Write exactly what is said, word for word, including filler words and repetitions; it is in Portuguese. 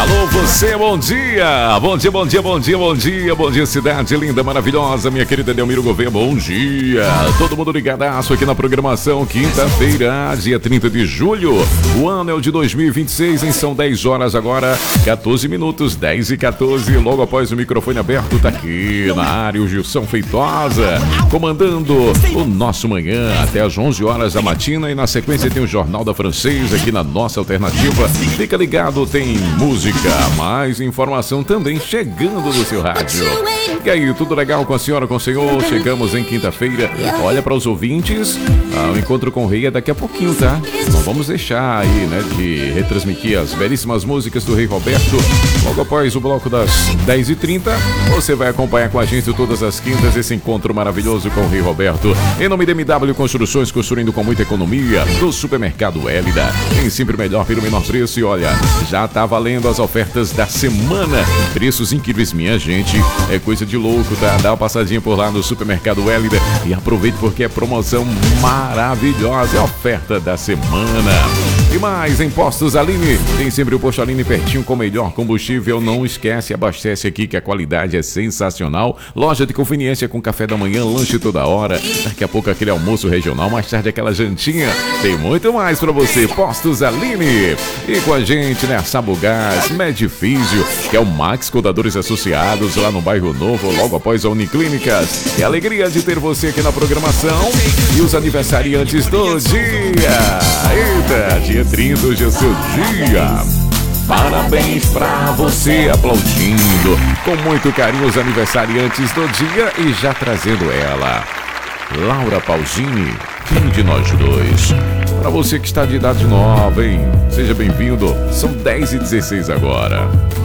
Alô, você, bom dia! Bom dia, bom dia, bom dia, bom dia, bom dia, cidade linda, maravilhosa, minha querida Delmiro Gouveia, bom dia! Todo mundo ligadaço aqui na programação, quinta-feira, dia trinta de julho, o ano é o de dois mil e vinte e seis, em são dez horas agora, quatorze minutos, dez e quatorze, logo após o microfone aberto, tá aqui na área o Gilson Feitosa, comandando o nosso manhã até às onze horas da matina, e na sequência tem o Jornal da Francês aqui na nossa alternativa. Fica ligado, tem música, mais informação também chegando no seu rádio. E aí, tudo legal com a senhora, com o senhor? Chegamos em quinta-feira. Olha, para os ouvintes, ah, o encontro com o Rei é daqui a pouquinho, tá? Não vamos deixar aí, né, de retransmitir as belíssimas músicas do Rei Roberto. Logo após o bloco das dez e trinta, você vai acompanhar com a gente todas as quintas esse encontro maravilhoso com o Rei Roberto. Em nome de M W Construções, construindo com muita economia, do Supermercado Hélida. Tem sempre o melhor pelo menor preço e olha, já tá valendo as ofertas da semana. Preços incríveis, minha gente. É coisa de louco, tá? Dá uma passadinha por lá no Supermercado Hélida e aproveite porque é promoção maravilhosa. É a oferta da semana. E mais, em Postos Aline, tem sempre o Posto Aline pertinho com o melhor combustível. Não esquece, abastece aqui que a qualidade é sensacional. Loja de conveniência com café da manhã, lanche toda hora. Daqui a pouco aquele almoço regional, mais tarde aquela jantinha. Tem muito mais pra você. Postos Aline. E com a gente, né, Sabugás, Medifísio, que é o Max Contadores Associados, lá no Bairro Novo, logo após a Uniclínicas. É alegria de ter você aqui na programação. E os aniversariantes do dia. Eita, dia trinta, hoje é o seu dia. Parabéns pra você, aplaudindo com muito carinho os aniversariantes do dia e já trazendo ela, Laura Pausini, quem de nós dois? Pra você que está de idade nova, hein? Seja bem-vindo, são dez e dezesseis agora.